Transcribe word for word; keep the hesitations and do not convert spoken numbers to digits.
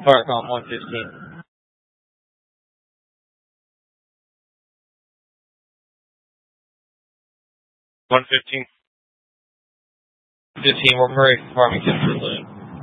Firecom one fifteen. one fifteen. fifteen, we're Murray Farmington for Loon.